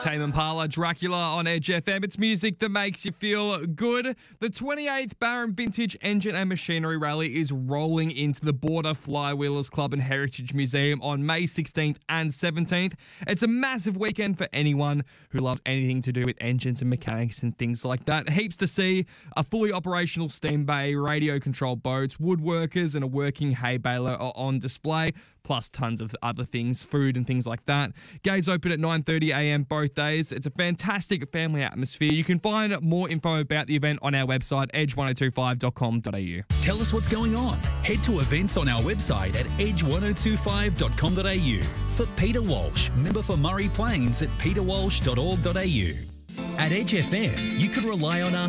Tame Impala, Dracula on Edge FM. It's music that makes you feel good. The 28th Barron Vintage Engine and Machinery Rally is rolling into the Border Flywheelers Club and Heritage Museum on May 16th and 17th. It's a massive weekend for anyone who loves anything to do with engines and mechanics and things like that. Heaps to see, a fully operational steam bay, radio-controlled boats, woodworkers and a working hay baler are on display, plus tons of other things, food and things like that. Gates open at 9:30am both days. It's a fantastic family atmosphere. You can find more info about the event on our website, edge1025.com.au. Tell us what's going on. Head to events on our website at edge1025.com.au. For Peter Walsh, member for Murray Plains at peterwalsh.org.au. At Edge FM, you can rely on us